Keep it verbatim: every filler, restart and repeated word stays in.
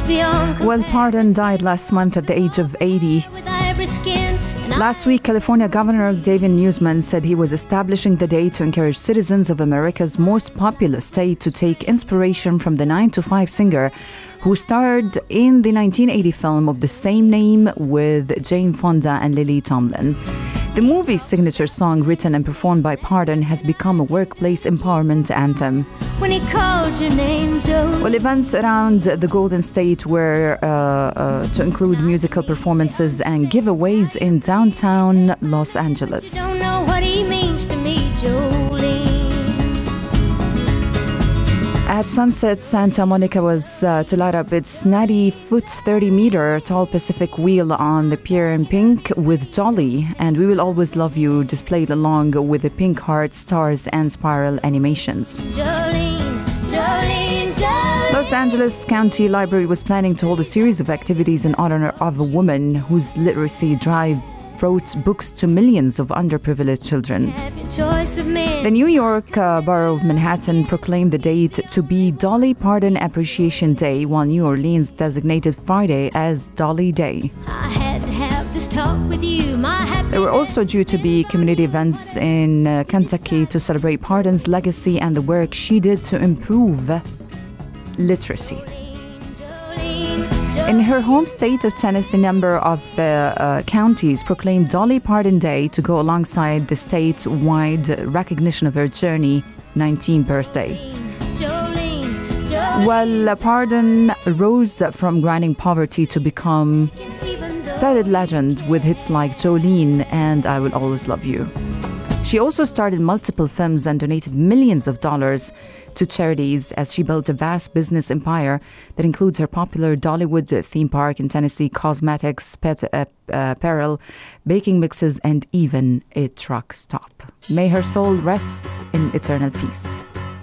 Well, Pardon died last month at the age of eighty. Last week, California Governor Gavin Newsom said he was establishing the day to encourage citizens of America's most populous state to take inspiration from the nine to five singer who starred in the nineteen eighty film of the same name with Jane Fonda and Lily Tomlin. The movie's signature song, written and performed by Pardon, has become a workplace empowerment anthem. When he called your name, Joe. Well, events around the Golden State were uh, uh, to include musical performances and giveaways in downtown Los Angeles. You don't know what he means to me, Jolene. At sunset, Santa Monica was uh, to light up its ninety foot, thirty meter tall Pacific wheel on the pier in pink with Dolly and We Will Always Love You displayed along with the pink heart, stars, and spiral animations. Jolene, Jolene, Jolene. Los Angeles County Library was planning to hold a series of activities in honor of a woman whose literacy drive wrote books to millions of underprivileged children. Have your choice of men. The New York uh, Borough of Manhattan proclaimed the date to be Dolly Parton Appreciation Day, while New Orleans designated Friday as Dolly Day. I had to have this talk with you, my happy. There were also due to be community events in uh, Kentucky to celebrate Parton's legacy and the work she did to improve literacy. In her home state of Tennessee, a number of uh, uh, counties proclaimed Dolly Parton Day to go alongside the statewide recognition of her journey, nineteenth birthday. Jolene, Jolene. Well, uh, Pardon rose from grinding poverty to become studded legend with hits like Jolene and I Will Always Love You. She also starred in multiple films and donated millions of dollars to charities as she built a vast business empire that includes her popular Dollywood theme park in Tennessee, cosmetics, pet uh, uh, apparel, baking mixes, and even a truck stop. May her soul rest in eternal peace.